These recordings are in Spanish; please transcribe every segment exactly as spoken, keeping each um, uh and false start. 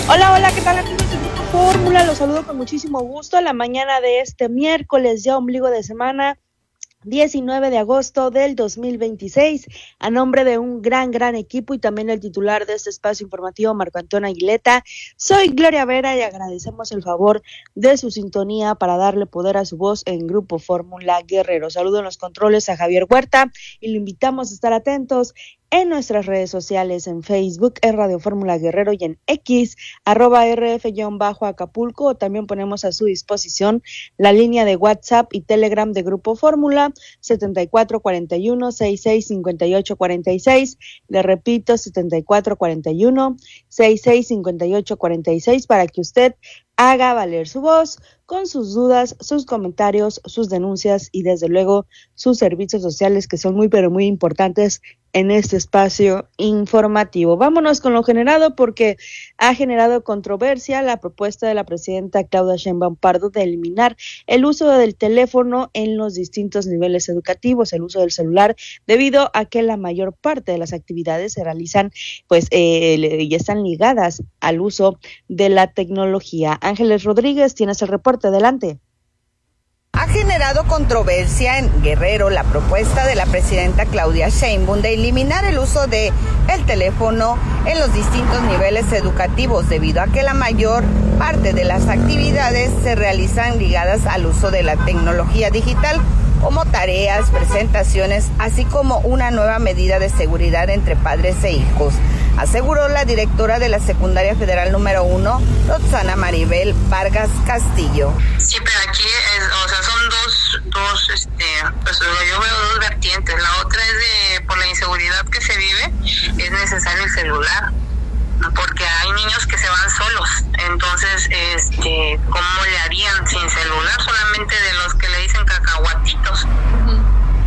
Hola, hola, ¿qué tal amigos de Grupo Fórmula? Los saludo con muchísimo gusto la mañana de este miércoles, ya ombligo de semana, diecinueve de agosto del dos mil veintiséis, a nombre de un gran, gran equipo y también el titular de este espacio informativo, Marco Antonio Aguileta. Soy Gloria Vera y agradecemos el favor de su sintonía para darle poder a su voz en Grupo Fórmula Guerrero. Saludo en los controles a Javier Huerta y lo invitamos a estar atentos en nuestras redes sociales, en Facebook, en Radio Fórmula Guerrero y en X, arroba R F-Acapulco, o también ponemos a su disposición la línea de WhatsApp y Telegram de Grupo Fórmula, setenta y cuatro cuarenta y uno, sesenta y seis cincuenta y ocho cuarenta y seis, le repito, setenta y cuatro cuarenta y uno, sesenta y seis cincuenta y ocho cuarenta y seis, para que usted haga valer su voz con sus dudas, sus comentarios, sus denuncias y desde luego sus servicios sociales, que son muy pero muy importantes en este espacio informativo. Vámonos con lo generado, porque ha generado controversia la propuesta de la presidenta Claudia Sheinbaum Pardo de eliminar el uso del teléfono en los distintos niveles educativos, el uso del celular, debido a que la mayor parte de las actividades se realizan pues eh, y están ligadas al uso de la tecnología. Ángeles Rodríguez, tienes el reporte, adelante. Ha generado controversia en Guerrero la propuesta de la presidenta Claudia Sheinbaum de eliminar el uso de el teléfono en los distintos niveles educativos, debido a que la mayor parte de las actividades se realizan ligadas al uso de la tecnología digital, como tareas, presentaciones, así como una nueva medida de seguridad entre padres e hijos, aseguró la directora de la Secundaria Federal número uno, Roxana Maribel Vargas Castillo. Sí, pero aquí, es, o sea, son dos, dos, este, pues yo veo dos vertientes. La otra es de, por la inseguridad que se vive, es necesario el celular, porque hay niños que se van solos. Entonces, este, ¿cómo le harían sin celular? Solamente de los que le dicen cacahuatitos. Uh-huh.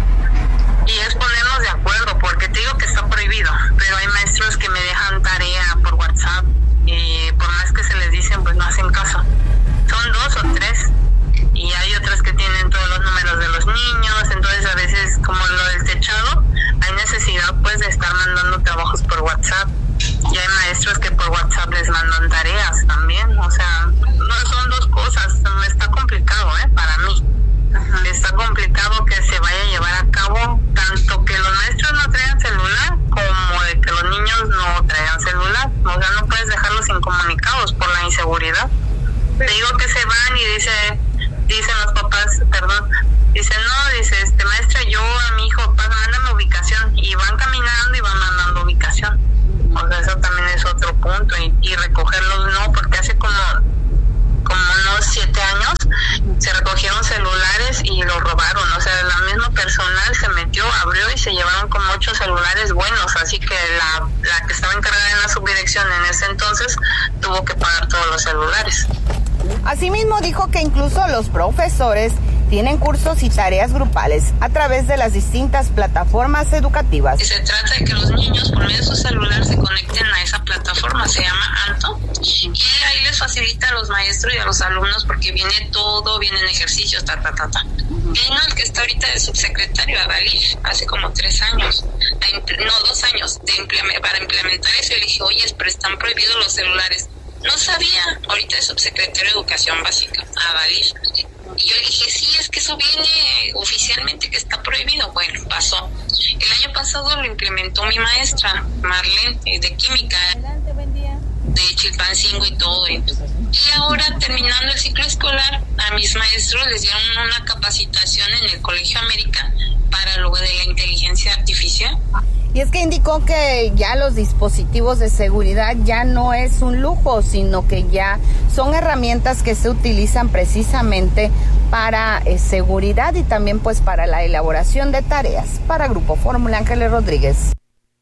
Y es ponernos de acuerdo, porque te digo que está prohibido, pero hay maestros que me dejan tarea por WhatsApp y por más que se les dicen, pues no hacen caso. Son dos o tres, y hay otras que tienen todos los números de los niños. Entonces a veces, como lo del techado, hay necesidad pues de estar mandando trabajos por WhatsApp, y hay maestros que por WhatsApp les mandan tareas también. O sea, no, son dos cosas. Está complicado, ¿eh? Para mí. Ajá. Está complicado que se vaya a llevar a cabo, tanto que los maestros no traigan celular como de que los niños no traigan celular. O sea, no puedes dejarlos incomunicados por la inseguridad. Te digo que se van y dice, dicen los papás, perdón, dicen, no, dice, este maestra, yo a mi hijo, papá, mándame ubicación, y van caminando y van mandando ubicación. O sea, eso también es otro punto, y, y recogerlos no, porque hace como como unos siete años se recogieron celulares y los robaron. O sea, la misma personal se metió, abrió y se llevaron como ocho celulares buenos, así que la, la que estaba encargada en la subdirección en ese entonces tuvo que pagar todos los celulares. Asimismo dijo que incluso los profesores tienen cursos y tareas grupales a través de las distintas plataformas educativas. Y se trata de que los niños por medio de su celular se conecten a esa plataforma, se llama Anto, y ahí les facilita a los maestros y a los alumnos, porque viene todo, vienen ejercicios, ta, ta, ta, ta. Vino el que está ahorita de subsecretario, Adalí, hace como tres años, no, dos años, de implement- para implementar eso. Y le dije, oye, pero están prohibidos los celulares. No sabía, ahorita es subsecretario de Educación Básica, Adalí. Y yo le dije, sí, es que eso viene oficialmente que está prohibido. Bueno, pasó. El año pasado lo implementó mi maestra, Marlene, de química, de Chilpancingo y todo. Y ahora, terminando el ciclo escolar, a mis maestros les dieron una capacitación en el Colegio América para lo de la inteligencia artificial. Y es que indicó que ya los dispositivos de seguridad ya no es un lujo, sino que ya son herramientas que se utilizan precisamente para eh, seguridad y también pues para la elaboración de tareas. Para Grupo Fórmula, Ángeles Rodríguez.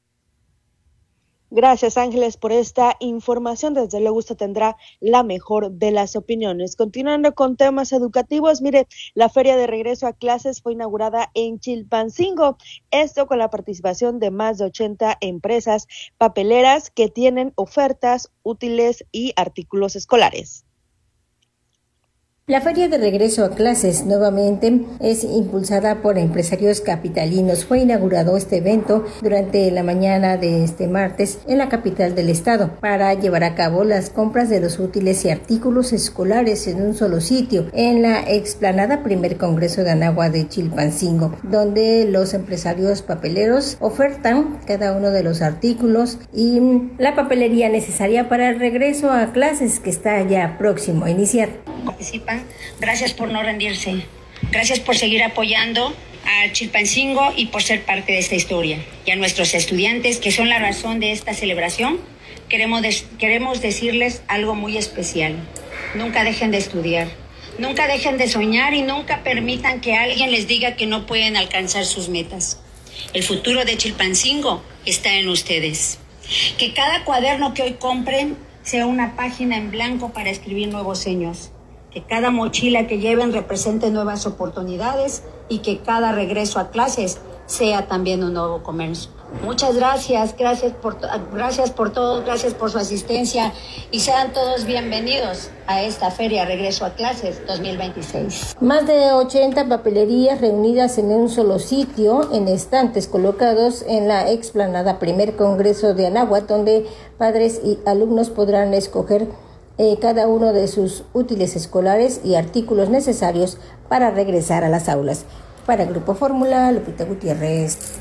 Gracias, Ángeles, por esta información. Desde luego usted tendrá la mejor de las opiniones. Continuando con temas educativos, mire, la feria de regreso a clases fue inaugurada en Chilpancingo. Esto con la participación de más de ochenta empresas papeleras que tienen ofertas, útiles y artículos escolares. La feria de regreso a clases nuevamente es impulsada por empresarios capitalinos. Fue inaugurado este evento durante la mañana de este martes en la capital del estado para llevar a cabo las compras de los útiles y artículos escolares en un solo sitio, en la explanada Primer Congreso de Anáhuac de Chilpancingo, donde los empresarios papeleros ofertan cada uno de los artículos y la papelería necesaria para el regreso a clases que está ya próximo a iniciar. Participan. Gracias por no rendirse. Gracias por seguir apoyando a Chilpancingo y por ser parte de esta historia. Y a nuestros estudiantes, que son la razón de esta celebración, queremos, de- queremos decirles algo muy especial. Nunca dejen de estudiar. Nunca dejen de soñar y nunca permitan que alguien les diga que no pueden alcanzar sus metas. El futuro de Chilpancingo está en ustedes. Que cada cuaderno que hoy compren sea una página en blanco para escribir nuevos sueños. Que cada mochila que lleven represente nuevas oportunidades y que cada regreso a clases sea también un nuevo comienzo. Muchas gracias, gracias por, gracias por todo, gracias por su asistencia y sean todos bienvenidos a esta Feria Regreso a Clases dos mil veintiséis. Más de ochenta papelerías reunidas en un solo sitio, en estantes colocados en la explanada Primer Congreso de Anáhuac, donde padres y alumnos podrán escoger eh, cada uno de sus útiles escolares y artículos necesarios para regresar a las aulas. Para Grupo Fórmula, Lupita Gutiérrez.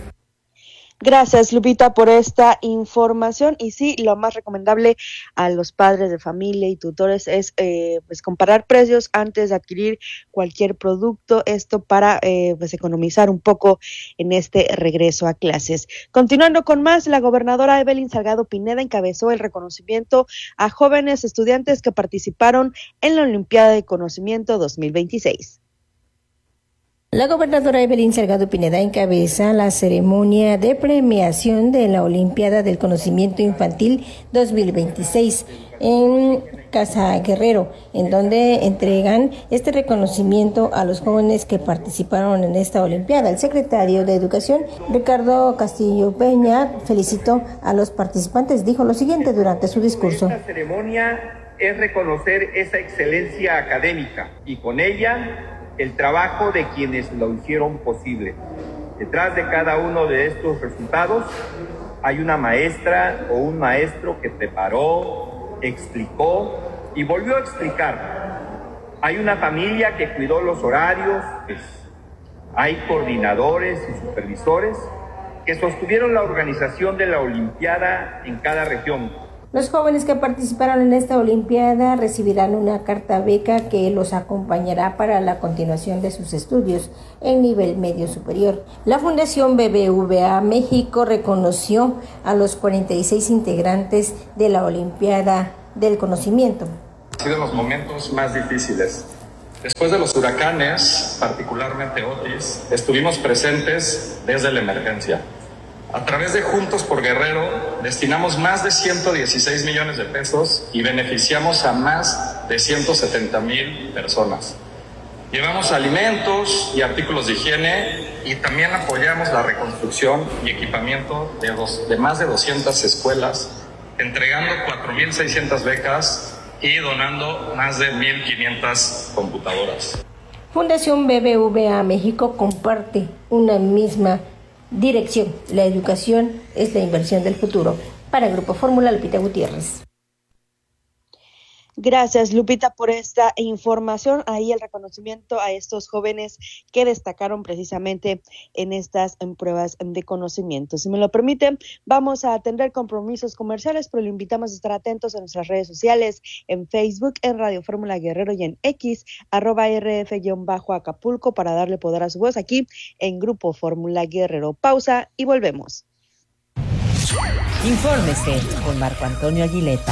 Gracias, Lupita, por esta información. Y sí, lo más recomendable a los padres de familia y tutores es eh, pues comparar precios antes de adquirir cualquier producto, esto para eh, pues economizar un poco en este regreso a clases. Continuando con más, la gobernadora Evelyn Salgado Pineda encabezó el reconocimiento a jóvenes estudiantes que participaron en la Olimpiada de Conocimiento dos mil veintiséis. La gobernadora Evelyn Salgado Pineda encabeza la ceremonia de premiación de la Olimpiada del Conocimiento Infantil dos mil veintiséis en Casa Guerrero, en donde entregan este reconocimiento a los jóvenes que participaron en esta Olimpiada. El secretario de Educación, Ricardo Castillo Peña, felicitó a los participantes. Dijo lo siguiente durante su discurso. Esta ceremonia es reconocer esa excelencia académica y con ella el trabajo de quienes lo hicieron posible. Detrás de cada uno de estos resultados hay una maestra o un maestro que preparó, explicó y volvió a explicar. Hay una familia que cuidó los horarios, pues, hay coordinadores y supervisores que sostuvieron la organización de la Olimpiada en cada región. Los jóvenes que participaron en esta Olimpiada recibirán una carta beca que los acompañará para la continuación de sus estudios en nivel medio superior. La Fundación B B V A México reconoció a los cuarenta y seis integrantes de la Olimpiada del Conocimiento. Ha sido los momentos más difíciles. Después de los huracanes, particularmente Otis, estuvimos presentes desde la emergencia. A través de Juntos por Guerrero, destinamos más de ciento dieciséis millones de pesos y beneficiamos a más de ciento setenta mil personas. Llevamos alimentos y artículos de higiene y también apoyamos la reconstrucción y equipamiento de, dos, de más de doscientas escuelas, entregando cuatro mil seiscientas becas y donando más de mil quinientas computadoras. Fundación B B V A México comparte una misma dirección. La educación es la inversión del futuro. Para Grupo Fórmula, Lupita Gutiérrez. Gracias, Lupita, por esta información. Ahí el reconocimiento a estos jóvenes que destacaron precisamente en estas en pruebas de conocimiento. Si me lo permiten, vamos a atender compromisos comerciales, pero lo invitamos a estar atentos a nuestras redes sociales, en Facebook, en Radio Fórmula Guerrero y en X, arroba R F-Acapulco, para darle poder a su voz aquí en Grupo Fórmula Guerrero. Pausa y volvemos. Infórmese con Marco Antonio Aguileta.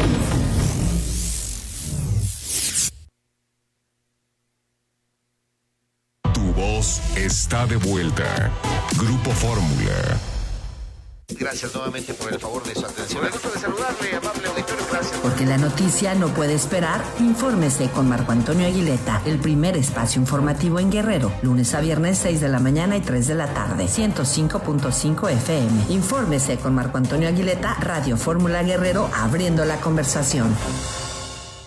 Voz está de vuelta. Grupo Fórmula. Gracias nuevamente por el favor de su atención. Me gusta de saludarle, amable auditorio, gracias. Porque la noticia no puede esperar, infórmese con Marco Antonio Aguileta, el primer espacio informativo en Guerrero, lunes a viernes, seis de la mañana y tres de la tarde, ciento cinco punto cinco F M. Infórmese con Marco Antonio Aguileta, Radio Fórmula Guerrero, abriendo la conversación.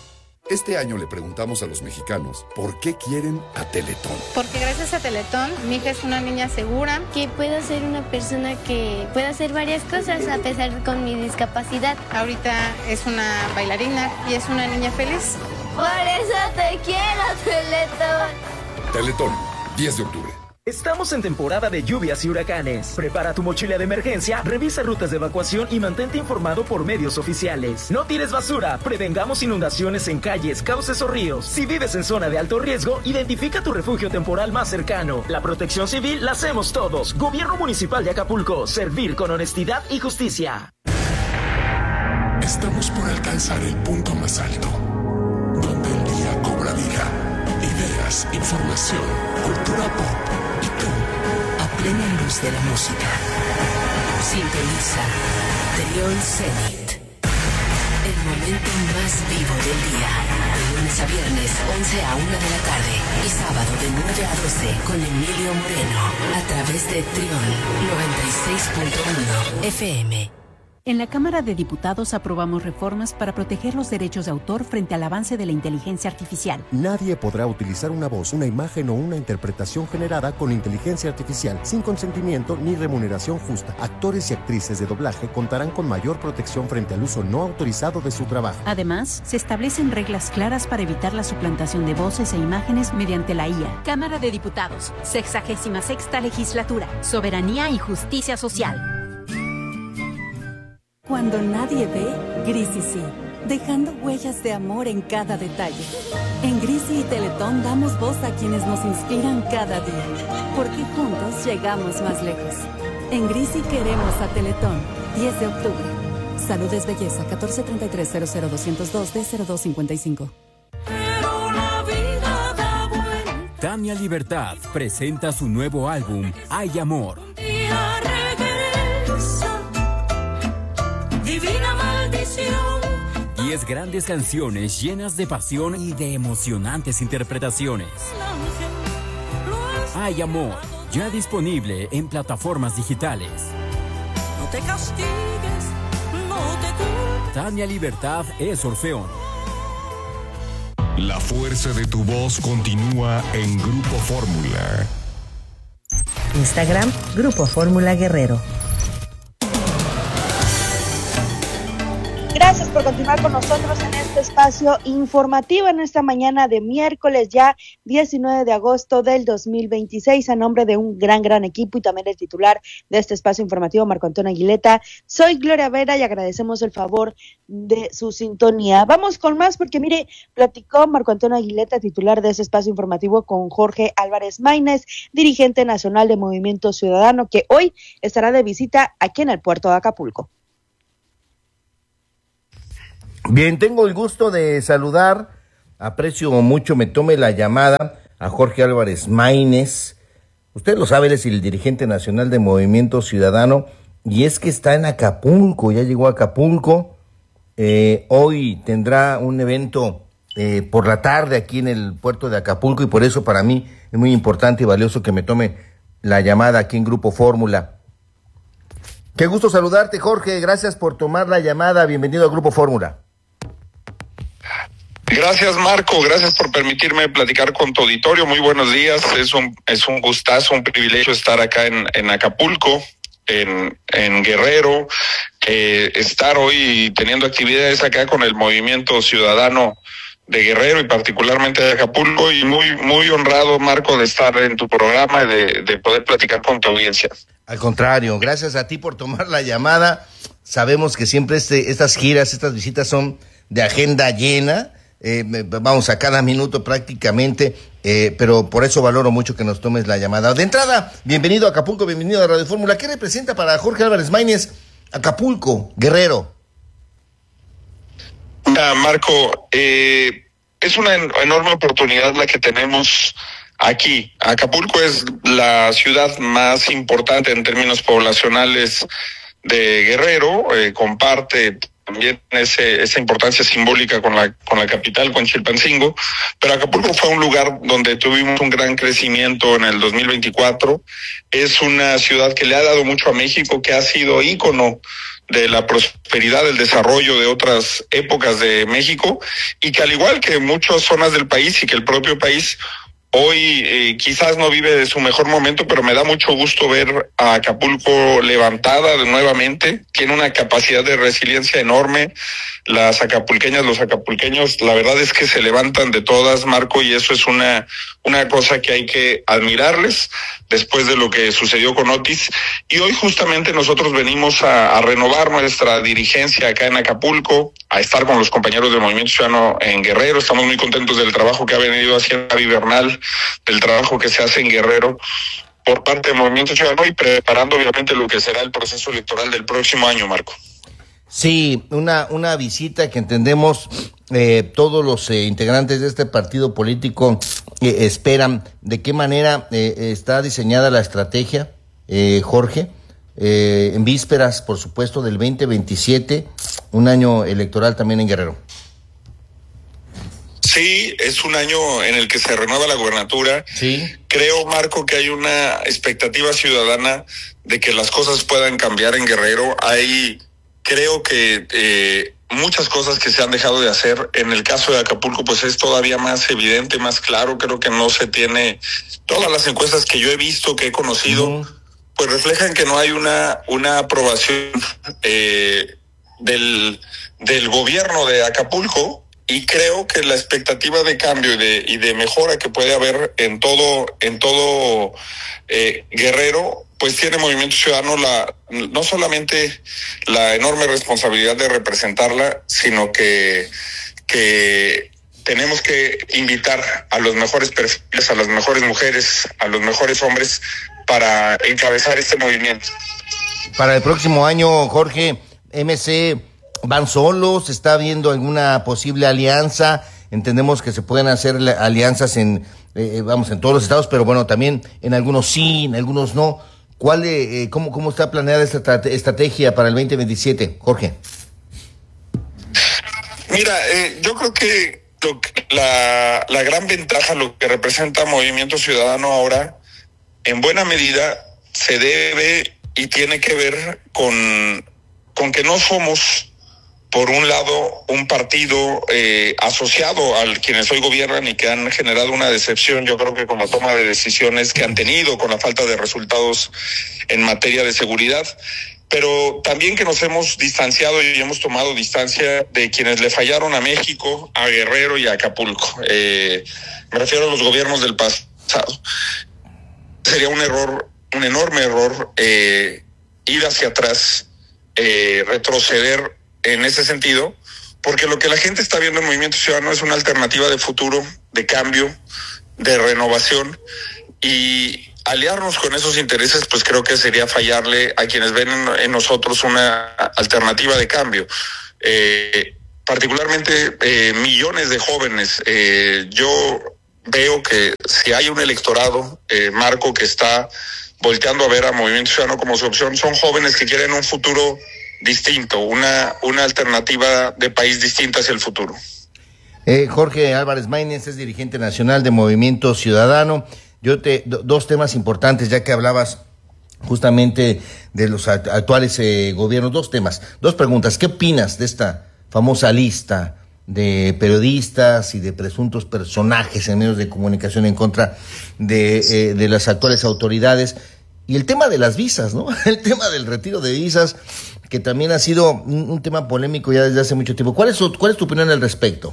Este año le preguntamos a los mexicanos por qué quieren a Teletón. Porque gracias a Teletón, mi hija es una niña segura. Que puedo ser una persona que pueda hacer varias cosas a pesar de con mi discapacidad. Ahorita es una bailarina y es una niña feliz. Por eso te quiero, Teletón. Teletón, diez de octubre. Estamos en temporada de lluvias y huracanes. Prepara tu mochila de emergencia, revisa rutas de evacuación y mantente informado por medios oficiales. No tires basura, prevengamos inundaciones en calles, cauces o ríos. Si vives en zona de alto riesgo, identifica tu refugio temporal más cercano. La protección civil la hacemos todos. Gobierno Municipal de Acapulco, servir con honestidad y justicia. Estamos por alcanzar el punto más alto, donde el día cobra vida. Ideas, información, cultura pop. Plena luz de la música. Sintoniza Trión Zenit. El momento más vivo del día. De lunes a viernes, once a una de la tarde. Y sábado de nueve a doce con Emilio Moreno. A través de Trión noventa y seis punto uno F M. En la Cámara de Diputados aprobamos reformas para proteger los derechos de autor frente al avance de la inteligencia artificial. Nadie podrá utilizar una voz, una imagen o una interpretación generada con inteligencia artificial sin consentimiento ni remuneración justa. Actores y actrices de doblaje contarán con mayor protección frente al uso no autorizado de su trabajo. Además, se establecen reglas claras para evitar la suplantación de voces e imágenes mediante la I A. Cámara de Diputados, sexagésima sexta legislatura, soberanía y justicia social. Cuando nadie ve, Grisi sí, dejando huellas de amor en cada detalle. En Grisi y Teletón damos voz a quienes nos inspiran cada día, porque juntos llegamos más lejos. En Grisi queremos a Teletón, diez de octubre. Salud es belleza, catorce treinta y tres cero cero doscientos dos D cero dos cincuenta y cinco. Tania Libertad presenta su nuevo álbum, Hay Amor. Divina maldición. Diez grandes canciones llenas de pasión y de emocionantes interpretaciones. Hay Amor, ya disponible en plataformas digitales. No te castigues, no te culpes. Tania Libertad es Orfeón. La fuerza de tu voz continúa en Grupo Fórmula. Instagram, Grupo Fórmula Guerrero. Gracias por continuar con nosotros en este espacio informativo en esta mañana de miércoles, ya diecinueve de agosto del dos mil veintiséis, a nombre de un gran, gran equipo y también el titular de este espacio informativo, Marco Antonio Aguileta. Soy Gloria Vera y agradecemos el favor de su sintonía. Vamos con más porque, mire, platicó Marco Antonio Aguileta, titular de este espacio informativo, con Jorge Álvarez Maínez, dirigente nacional de Movimiento Ciudadano, que hoy estará de visita aquí en el puerto de Acapulco. Bien, tengo el gusto de saludar, aprecio mucho, me tome la llamada a Jorge Álvarez Maínez. Usted lo sabe, él es el dirigente nacional de Movimiento Ciudadano y es que está en Acapulco, ya llegó a Acapulco. Eh, hoy tendrá un evento eh, por la tarde aquí en el puerto de Acapulco y por eso para mí es muy importante y valioso que me tome la llamada aquí en Grupo Fórmula. Qué gusto saludarte, Jorge, gracias por tomar la llamada, bienvenido a Grupo Fórmula. Gracias, Marco, gracias por permitirme platicar con tu auditorio. Muy buenos días, es un es un gustazo, un privilegio estar acá en, en Acapulco, en, en Guerrero, eh, estar hoy teniendo actividades acá con el Movimiento Ciudadano de Guerrero y particularmente de Acapulco, y muy muy honrado, Marco, de estar en tu programa y de, de poder platicar con tu audiencia. Al contrario, gracias a ti por tomar la llamada. Sabemos que siempre este, estas giras, estas visitas son de agenda llena. Eh, vamos a cada minuto prácticamente, eh, pero por eso valoro mucho que nos tomes la llamada. De entrada, bienvenido a Acapulco, bienvenido a Radio Fórmula. ¿Qué representa para Jorge Álvarez Maínez Acapulco, Guerrero? Ah, Marco, eh, es una en- enorme oportunidad la que tenemos aquí. Acapulco es la ciudad más importante en términos poblacionales de Guerrero, eh, comparte también ese, esa importancia simbólica con la con la capital, con Chilpancingo, pero Acapulco fue un lugar donde tuvimos un gran crecimiento en el dos mil veinticuatro. Es una ciudad que le ha dado mucho a México, que ha sido ícono de la prosperidad, del desarrollo de otras épocas de México, y que al igual que muchas zonas del país y que el propio país, hoy eh, quizás no vive de su mejor momento, pero me da mucho gusto ver a Acapulco levantada de nuevamente. Tiene una capacidad de resiliencia enorme. Las acapulqueñas, los acapulqueños, la verdad es que se levantan de todas, Marco, y eso es una una cosa que hay que admirarles después de lo que sucedió con Otis. Y hoy justamente nosotros venimos a, a renovar nuestra dirigencia acá en Acapulco, a estar con los compañeros del Movimiento Ciudadano en Guerrero. Estamos muy contentos del trabajo que ha venido haciendo Gaby Bernal, del trabajo que se hace en Guerrero por parte del Movimiento Ciudadano y preparando obviamente lo que será el proceso electoral del próximo año, Marco. Sí, una, una visita que entendemos eh, todos los eh, integrantes de este partido político eh, esperan. ¿De qué manera eh, está diseñada la estrategia, eh, Jorge? Eh, en vísperas, por supuesto, del veinte veintisiete, un año electoral también en Guerrero. Sí, es un año en el que se renueva la gubernatura. Sí. Creo, Marco, que hay una expectativa ciudadana de que las cosas puedan cambiar en Guerrero. Hay, creo que eh, muchas cosas que se han dejado de hacer. En el caso de Acapulco, pues es todavía más evidente, más claro. Creo que no se tiene, todas las encuestas que yo he visto, que he conocido, uh-huh. pues reflejan que no hay una, una aprobación eh, del, del gobierno de Acapulco. Y creo que la expectativa de cambio y de, y de mejora que puede haber en todo, en todo eh, Guerrero, pues tiene Movimiento Ciudadano la, no solamente la enorme responsabilidad de representarla, sino que, que tenemos que invitar a los mejores perfiles, a las mejores mujeres, a los mejores hombres para encabezar este movimiento. Para el próximo año, Jorge, M C... ¿van solos? ¿Está habiendo alguna posible alianza? Entendemos que se pueden hacer alianzas en, eh, vamos, en todos los estados, pero bueno, también en algunos sí, en algunos no. ¿Cuál, eh, cómo, cómo está planeada esta estrategia para el veinte veintisiete, Jorge? Mira, eh, yo creo que lo, la, la gran ventaja, lo que representa Movimiento Ciudadano ahora, en buena medida, se debe y tiene que ver con, con que no somos, por un lado, un partido eh, asociado al quienes hoy gobiernan y que han generado una decepción, yo creo que con la toma de decisiones que han tenido, con la falta de resultados en materia de seguridad, pero también que nos hemos distanciado y hemos tomado distancia de quienes le fallaron a México, a Guerrero y a Acapulco. Eh, me refiero a los gobiernos del pasado. Sería un error, un enorme error, eh, ir hacia atrás, eh, retroceder en ese sentido, porque lo que la gente está viendo en Movimiento Ciudadano es una alternativa de futuro, de cambio, de renovación, y aliarnos con esos intereses, pues creo que sería fallarle a quienes ven en, en nosotros una alternativa de cambio. Eh, particularmente eh, millones de jóvenes. Eh, yo veo que si hay un electorado, eh, Marco, que está volteando a ver a Movimiento Ciudadano como su opción, son jóvenes que quieren un futuro distinto, una, una alternativa de país distinta hacia el futuro. Eh, Jorge Álvarez Maínez es dirigente nacional de Movimiento Ciudadano. Yo te, do, dos temas importantes, ya que hablabas justamente de los actuales eh, gobiernos, dos temas, dos preguntas. ¿Qué opinas de esta famosa lista de periodistas y de presuntos personajes en medios de comunicación en contra de, eh, de las actuales autoridades? Y el tema de las visas, ¿no? El tema del retiro de visas, que también ha sido un, un tema polémico ya desde hace mucho tiempo. ¿Cuál es, su, cuál es tu opinión al respecto?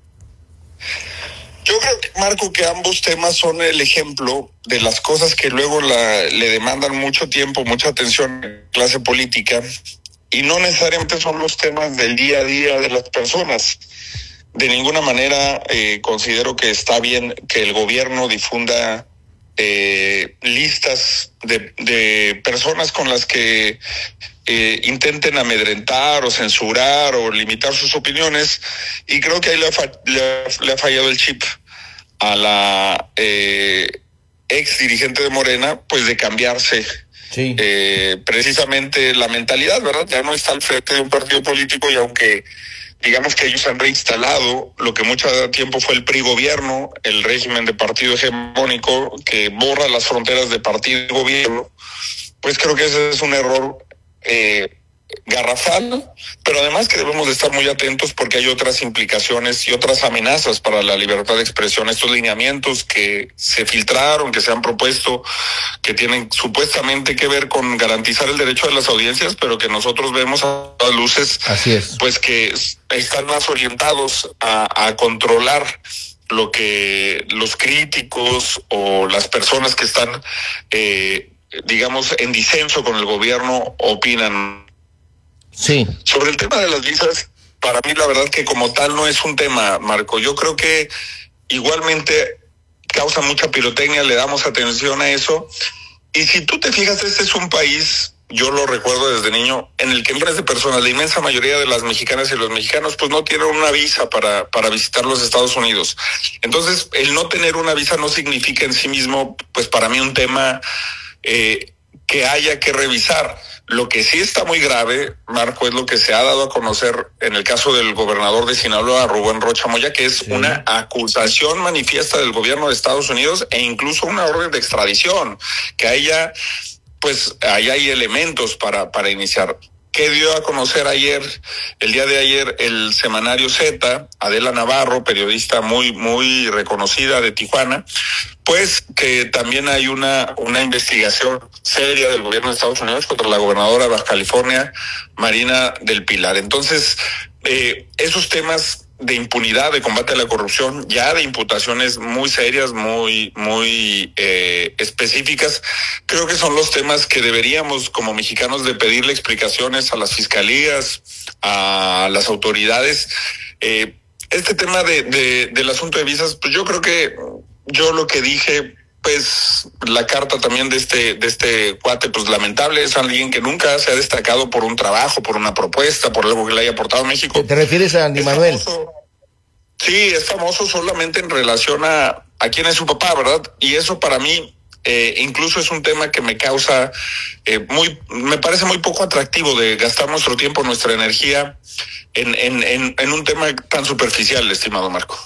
Yo creo, Marco, que ambos temas son el ejemplo de las cosas que luego la, le demandan mucho tiempo, mucha atención en clase política, y no necesariamente son los temas del día a día de las personas. De ninguna manera eh, considero que está bien que el gobierno difunda eh, listas de, de personas con las que eh, intenten amedrentar o censurar o limitar sus opiniones, y creo que ahí le ha, fa- le ha, le ha fallado el chip a la eh, ex dirigente de Morena, pues de cambiarse sí. eh, precisamente la mentalidad, ¿verdad? Ya no está al frente de un partido político, y aunque digamos que ellos han reinstalado lo que mucho tiempo fue el P R I gobierno, el régimen de partido hegemónico que borra las fronteras de partido y gobierno, pues creo que ese es un error eh, garrafal, pero además que debemos de estar muy atentos porque hay otras implicaciones y otras amenazas para la libertad de expresión. Estos lineamientos que se filtraron, que se han propuesto, que tienen supuestamente que ver con garantizar el derecho de las audiencias, pero que nosotros vemos a las luces, así es, pues que están más orientados a, a controlar lo que los críticos o las personas que están, eh, digamos, en disenso con el gobierno opinan. Sí. Sobre el tema de las visas, para mí la verdad que como tal no es un tema, Marco. Yo creo que igualmente causa mucha pirotecnia, le damos atención a eso. Y si tú te fijas, este es un país, yo lo recuerdo desde niño, en el que miles de personas, la inmensa mayoría de las mexicanas y los mexicanos, pues no tienen una visa para, para visitar los Estados Unidos. Entonces, el no tener una visa no significa en sí mismo, pues para mí un tema eh, que haya que revisar. Lo que sí está muy grave, Marco, es lo que se ha dado a conocer en el caso del gobernador de Sinaloa, Rubén Rocha Moya, que es sí. una acusación manifiesta del gobierno de Estados Unidos e incluso una orden de extradición, que a ella, pues, ahí hay elementos para, para iniciar. ¿Qué dio a conocer ayer, el día de ayer, el semanario Z, Adela Navarro, periodista muy, muy reconocida de Tijuana? Pues que también hay una, una investigación seria del gobierno de Estados Unidos contra la gobernadora de Baja California, Marina del Pilar. Entonces, eh, esos temas de impunidad, de combate a la corrupción, ya de imputaciones muy serias, muy, muy eh, específicas, creo que son los temas que deberíamos como mexicanos de pedirle explicaciones a las fiscalías, a las autoridades. Eh, este tema de, de, del asunto de visas, pues yo creo que yo lo que dije, pues la carta también de este de este cuate, pues lamentable, es alguien que nunca se ha destacado por un trabajo, por una propuesta, por algo que le haya aportado a México. ¿Te refieres a Andy es Manuel? Famoso, sí, es famoso solamente en relación a, a quién es su papá, ¿verdad? Y eso para mí eh, incluso es un tema que me causa eh, muy, me parece muy poco atractivo de gastar nuestro tiempo, nuestra energía en, en, en, en un tema tan superficial, estimado Marco.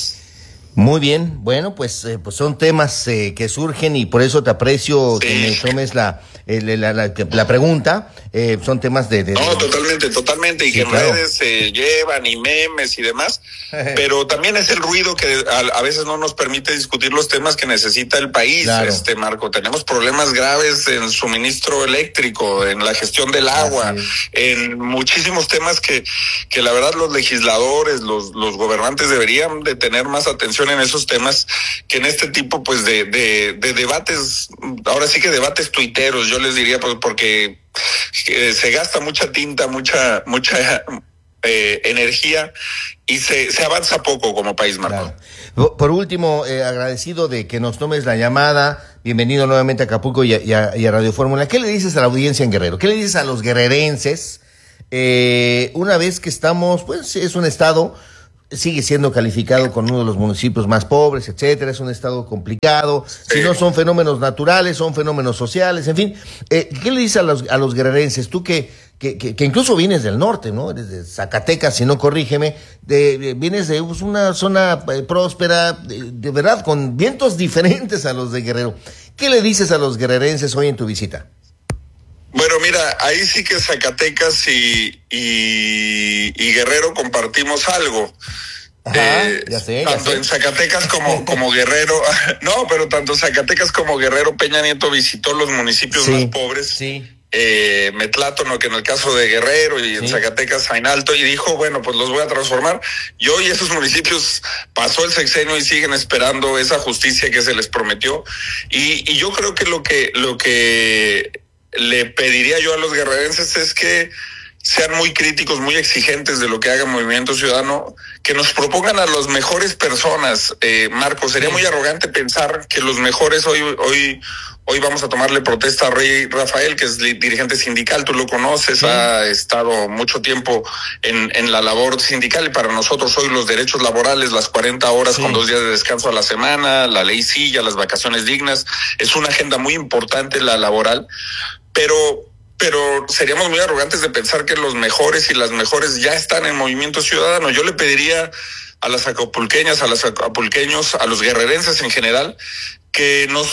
Muy bien, bueno, pues, eh, pues son temas eh, que surgen y por eso te aprecio sí. que me tomes la, el, la, la, la pregunta. Eh, son temas de, de... No, totalmente, totalmente, y sí, que en claro. redes se eh, llevan y memes y demás, pero también es el ruido que a, a veces no nos permite discutir los temas que necesita el país, claro. este Marco. Tenemos problemas graves en suministro eléctrico, en la gestión del agua, en muchísimos temas que, que la verdad los legisladores, los, los gobernantes deberían de tener más atención en esos temas que en este tipo pues de, de, de debates, ahora sí que debates tuiteros, yo les diría, pues porque eh, se gasta mucha tinta, mucha, mucha eh, energía y se, se avanza poco como país, Marco. Claro. Por último, eh, agradecido de que nos tomes la llamada, bienvenido nuevamente a Acapulco y a, y a, y a Radio Fórmula. ¿Qué le dices a la audiencia en Guerrero? ¿Qué le dices a los guerrerenses? Eh, una vez que estamos, pues es un estado, sigue siendo calificado con uno de los municipios más pobres, etcétera, es un estado complicado, si no son fenómenos naturales, son fenómenos sociales, en fin, eh, ¿qué le dices a los, a los guerrerenses? Tú que, que, que, que incluso vienes del norte, ¿no? Eres de Zacatecas, si no corrígeme, de, de, vienes de pues, una zona eh, próspera, de, de verdad, con vientos diferentes a los de Guerrero. ¿Qué le dices a los guerrerenses hoy en tu visita? Bueno, mira, ahí sí que Zacatecas y, y, y Guerrero compartimos algo. Ajá, eh, ya sé, tanto ya sé. en Zacatecas como, como Guerrero, no, pero tanto Zacatecas como Guerrero, Peña Nieto visitó los municipios sí, más pobres. Sí. Eh, Metlátono, que en el caso de Guerrero y en sí. Zacatecas, Jainalto, y dijo, bueno, pues los voy a transformar. Y hoy esos municipios pasó el sexenio y siguen esperando esa justicia que se les prometió. Y, y yo creo que lo que, lo que le pediría yo a los guerrerenses es que sean muy críticos, muy exigentes de lo que haga Movimiento Ciudadano, que nos propongan a las mejores personas. Eh, Marco, sería muy arrogante pensar que los mejores hoy, hoy, hoy vamos a tomarle protesta a Rey Rafael, que es dirigente sindical, tú lo conoces, sí. ha estado mucho tiempo en, en la labor sindical, y para nosotros hoy los derechos laborales, las cuarenta horas sí. con dos días de descanso a la semana, la ley silla, las vacaciones dignas, es una agenda muy importante la laboral, pero pero seríamos muy arrogantes de pensar que los mejores y las mejores ya están en Movimiento Ciudadano. Yo le pediría a las acapulqueñas, a los acapulqueños, a los guerrerenses en general, que nos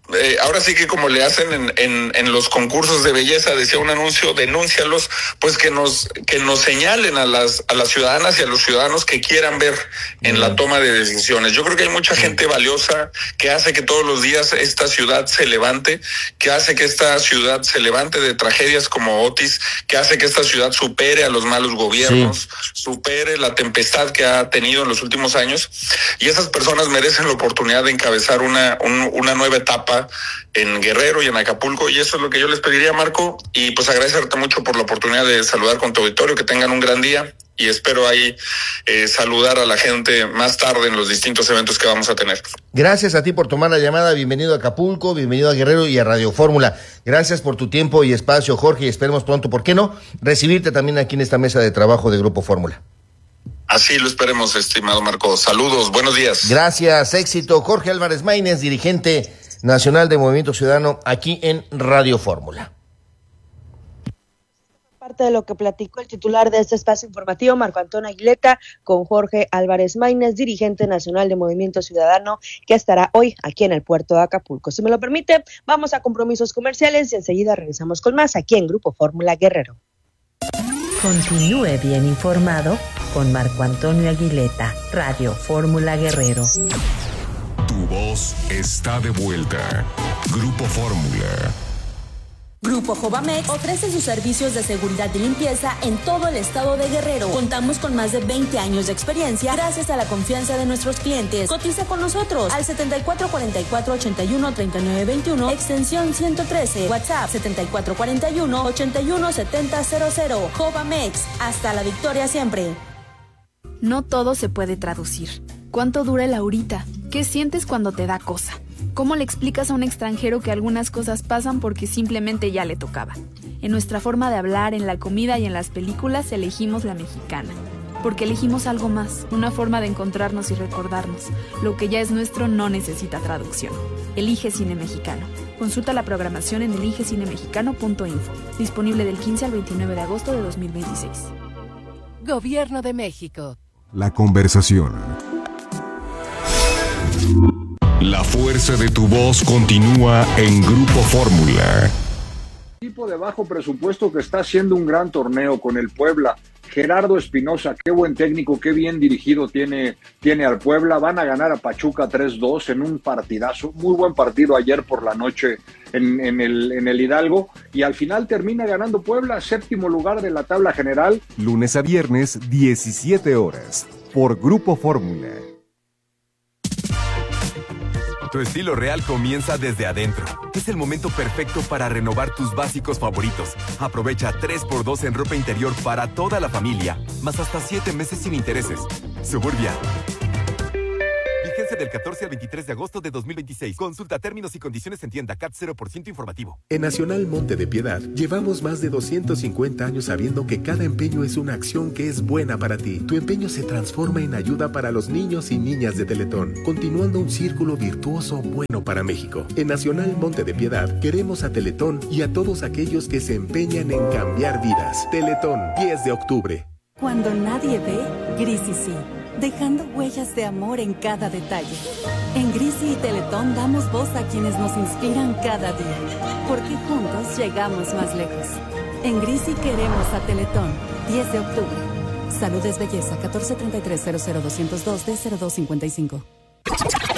eh, ahora sí que como le hacen en, en, en los concursos de belleza, decía un anuncio, denúncialos, pues que nos, que nos señalen a las, a las ciudadanas y a los ciudadanos que quieran ver en mm. la toma de decisiones. Yo creo que hay mucha gente valiosa que hace que todos los días esta ciudad se levante, que hace que esta ciudad se levante de tragedias como Otis, que hace que esta ciudad supere a los malos gobiernos, sí. supere la tempestad que ha tenido en los últimos años, y esas personas merecen la oportunidad de encabezar una, un, una nueva etapa en Guerrero y en Acapulco, y eso es lo que yo les pediría, Marco, y pues agradecerte mucho por la oportunidad de saludar con tu auditorio, que tengan un gran día, y espero ahí eh, saludar a la gente más tarde en los distintos eventos que vamos a tener. Gracias a ti por tomar la llamada, bienvenido a Acapulco, bienvenido a Guerrero y a Radio Fórmula. Gracias por tu tiempo y espacio, Jorge, y esperemos pronto, ¿por qué no?, recibirte también aquí en esta mesa de trabajo de Grupo Fórmula. Así lo esperemos, estimado Marco. Saludos, buenos días. Gracias, éxito. Jorge Álvarez Maínez, dirigente nacional de Movimiento Ciudadano, aquí en Radio Fórmula. Parte de lo que platicó el titular de este espacio informativo, Marco Antonio Aguileta, con Jorge Álvarez Maínez, dirigente nacional de Movimiento Ciudadano, que estará hoy aquí en el puerto de Acapulco. Si me lo permite, vamos a compromisos comerciales y enseguida regresamos con más aquí en Grupo Fórmula Guerrero. Continúe bien informado con Marco Antonio Aguileta, Radio Fórmula Guerrero. Tu voz está de vuelta. Grupo Fórmula. Grupo Jovamex ofrece sus servicios de seguridad y limpieza en todo el estado de Guerrero. Contamos con más de veinte años de experiencia gracias a la confianza de nuestros clientes. Cotiza con nosotros al setenta y cuatro cuarenta y cuatro ochenta y uno treinta y nueve veintiuno, extensión ciento trece, WhatsApp setenta y cuatro cuarenta y uno ochenta y uno setenta cero cero. Jovamex, hasta la victoria siempre. No todo se puede traducir. ¿Cuánto dura el ahorita? ¿Qué sientes cuando te da cosa? ¿Cómo le explicas a un extranjero que algunas cosas pasan porque simplemente ya le tocaba? En nuestra forma de hablar, en la comida y en las películas elegimos la mexicana. Porque elegimos algo más, una forma de encontrarnos y recordarnos. Lo que ya es nuestro no necesita traducción. Elige Cine Mexicano. Consulta la programación en elige cine mexicano punto info. Disponible del quince al veintinueve de agosto de dos mil veintiséis. Gobierno de México. La conversación. La fuerza de tu voz continúa en Grupo Fórmula. Equipo de bajo presupuesto que está haciendo un gran torneo con el Puebla. Gerardo Espinosa, qué buen técnico, qué bien dirigido tiene, tiene al Puebla. Van a ganar a Pachuca tres dos en un partidazo, muy buen partido ayer por la noche en, en, el, en el Hidalgo. Y al final termina ganando Puebla, séptimo lugar de la tabla general. Lunes a viernes, diecisiete horas, por Grupo Fórmula. Tu estilo real comienza desde adentro. Es el momento perfecto para renovar tus básicos favoritos. Aprovecha tres por dos en ropa interior para toda la familia, más hasta siete meses sin intereses. Suburbia. Vigencia del catorce al veintitrés de agosto de dos mil veintiséis. Consulta términos y condiciones en tienda. C A T cero por ciento informativo. En Nacional Monte de Piedad llevamos más de doscientos cincuenta años sabiendo que cada empeño es una acción que es buena para ti. Tu empeño se transforma en ayuda para los niños y niñas de Teletón, continuando un círculo virtuoso bueno para México. En Nacional Monte de Piedad queremos a Teletón y a todos aquellos que se empeñan en cambiar vidas. Teletón, diez de octubre. Cuando nadie ve, Grisi sí, dejando huellas de amor en cada detalle. En Grisi y Teletón damos voz a quienes nos inspiran cada día, porque juntos llegamos más lejos. En Grisi queremos a Teletón, diez de octubre. Salud es belleza, catorce treinta y tres cero cero doscientos dos D cero dos cincuenta y cinco.